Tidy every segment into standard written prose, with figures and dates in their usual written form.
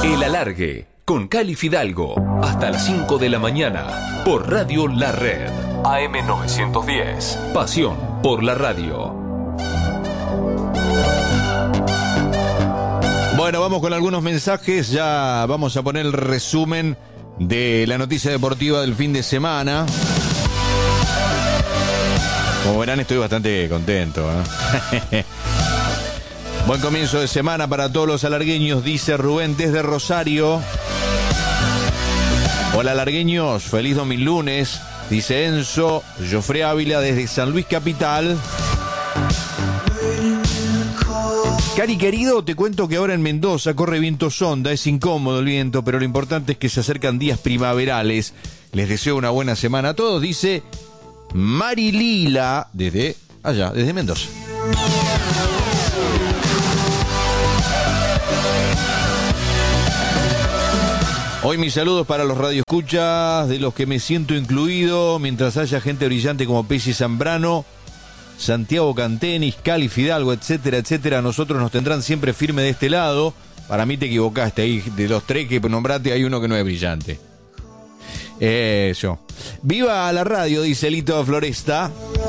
El Alargue, con Cali Fidalgo, hasta las 5 de la mañana, por Radio La Red. AM910, pasión por la radio. Bueno, vamos con algunos mensajes, ya vamos a poner el resumen de la noticia deportiva del fin de semana. Como verán, estoy bastante contento, ¿eh? Buen comienzo de semana para todos los alargueños, dice Rubén desde Rosario. Hola alargueños, feliz 2000 lunes, dice Enzo. Jofre Ávila desde San Luis Capital. Cari querido, te cuento que ahora en Mendoza corre viento sonda, es incómodo el viento, pero lo importante es que se acercan días primaverales. Les deseo una buena semana a todos, dice Marilila desde allá, desde Mendoza. Hoy mis saludos para los radioescuchas, de los que me siento incluido, mientras haya gente brillante como Pesci Zambrano, Santiago Cantenis, Cali Fidalgo, etcétera, etcétera, nosotros nos tendrán siempre firme de este lado. Para mí te equivocaste, ahí de los tres que nombraste hay uno que no es brillante. Eso. Viva la radio, dice Lito Floresta.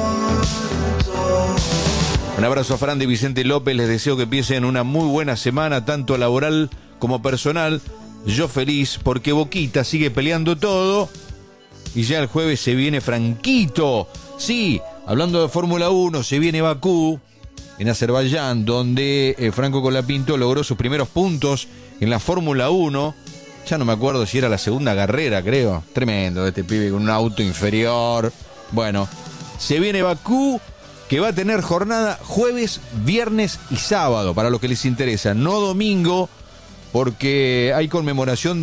Un abrazo a Fran de Vicente López, les deseo que empiecen una muy buena semana, tanto laboral como personal. Yo feliz porque Boquita sigue peleando todo y ya el jueves se viene Franquito. Sí, hablando de Fórmula 1, se viene Bakú en Azerbaiyán, donde Franco Colapinto logró sus primeros puntos en la Fórmula 1. Ya no me acuerdo si era la segunda carrera, creo. Tremendo este pibe con un auto inferior. Bueno, se viene Bakú, que va a tener jornada jueves, viernes y sábado, para los que les interesa, no domingo, porque hay conmemoración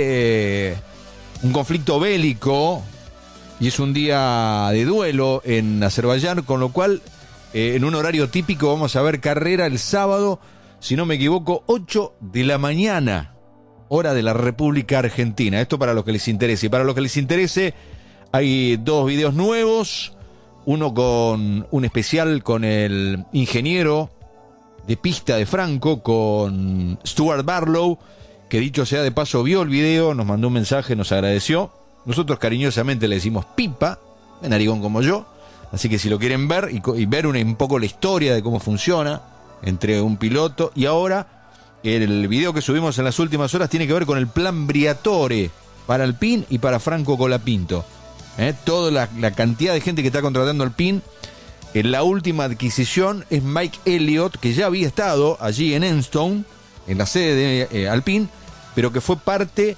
de un conflicto bélico y es un día de duelo en Azerbaiyán, con lo cual en un horario típico vamos a ver carrera el sábado, si no me equivoco, 8 de la mañana, hora de la República Argentina. Esto para los que les interese. Y para los que les interese, hay dos videos nuevos, uno con un especial con el ingeniero de pista de Franco, con Stuart Barlow, que dicho sea de paso vio el video, nos mandó un mensaje, nos agradeció. Nosotros cariñosamente le decimos Pipa, narigón como yo, así que si lo quieren ver y ver un poco la historia de cómo funciona entre un piloto, y ahora el video que subimos en las últimas horas tiene que ver con el plan Briatore para Alpine y para Franco Colapinto. Toda la cantidad de gente que está contratando Alpine. La última adquisición es Mike Elliott, que ya había estado allí en Enstone, en la sede de Alpine, pero que fue parte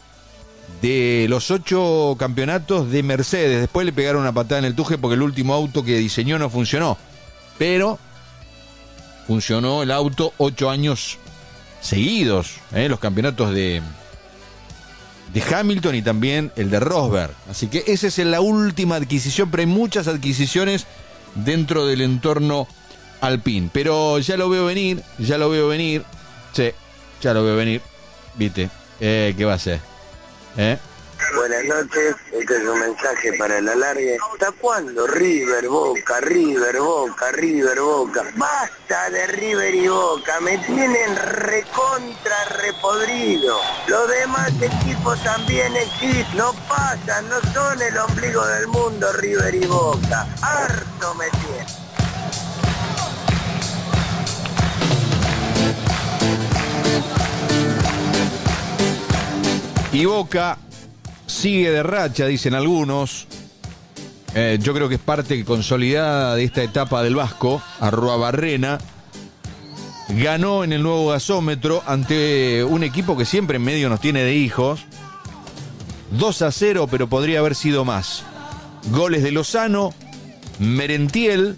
de los 8 campeonatos de Mercedes. Después le pegaron una patada en el tuje porque el último auto que diseñó no funcionó. Pero funcionó el auto 8 años seguidos, los campeonatos de Hamilton y también el de Rosberg. Así que esa es la última adquisición, pero hay muchas adquisiciones dentro del entorno Alpine. Pero ya lo veo venir. Sí, ya lo veo venir. ¿Viste? ¿Qué va a ser? Buenas noches, este es un mensaje para el alargue. ¿Hasta cuándo River, Boca, River, Boca, River, Boca? Basta de River y Boca, me tienen recontra repodrido. Los demás equipos también existen, no pasan, no son el ombligo del mundo River y Boca. Harto me tienen. Y Boca sigue de racha, dicen algunos. Yo creo que es parte consolidada de esta etapa del Vasco. Arruabarrena ganó en el nuevo gasómetro ante un equipo que siempre en medio nos tiene de hijos. 2-0, pero podría haber sido más. Goles de Lozano, Merentiel,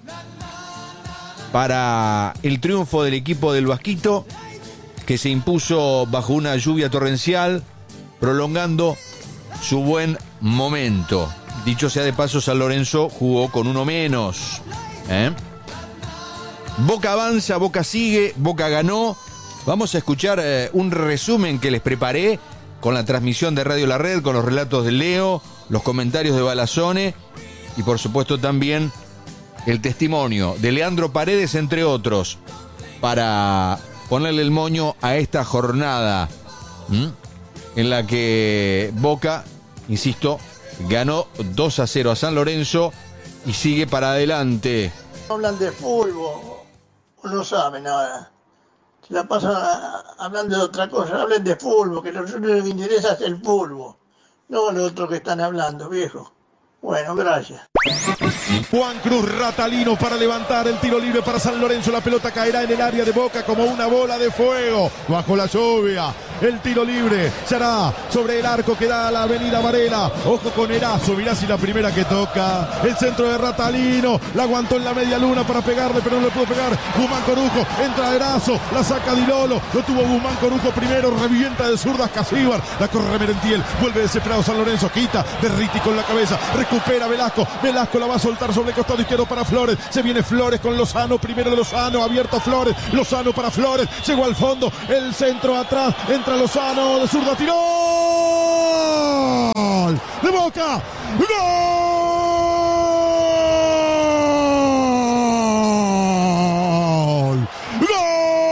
para el triunfo del equipo del Vasquito, que se impuso bajo una lluvia torrencial, prolongando su buen momento. Dicho sea de paso, San Lorenzo jugó con uno menos. Boca avanza, Boca sigue, Boca ganó. Vamos a escuchar un resumen que les preparé con la transmisión de Radio La Red, con los relatos de Leo, los comentarios de Balazone y por supuesto también el testimonio de Leandro Paredes, entre otros, para ponerle el moño a esta jornada en la que Boca, insisto, ganó 2-0 a San Lorenzo y sigue para adelante. Hablan de fútbol, no saben nada. Se la pasan hablando de otra cosa. Hablen de fútbol, que lo único que interesa es el fútbol, no lo otro que están hablando, viejo. Bueno, gracias. Juan Cruz Ratalino para levantar el tiro libre para San Lorenzo. La pelota caerá en el área de Boca como una bola de fuego bajo la lluvia. El tiro libre se hará sobre el arco que da a la avenida Varela. Ojo con Erazo, mirá si la primera que toca. El centro de Ratalino, la aguantó en la media luna para pegarle, pero no le pudo pegar. Guzmán Corujo, entra Erazo, la saca Di Lolo. Lo tuvo Guzmán Corujo primero, revienta de zurdas Casíbar. La corre Merentiel, vuelve desesperado San Lorenzo, quita, Derriti con la cabeza, recupera Velasco. Velasco la va a soltar sobre el costado izquierdo para Flores. Se viene Flores con Lozano, primero Lozano, abierto Flores. Lozano para Flores, llegó al fondo, el centro atrás, entra Lozano, de zurda, tiró. ¡Gol! ¡De Boca! ¡Gol!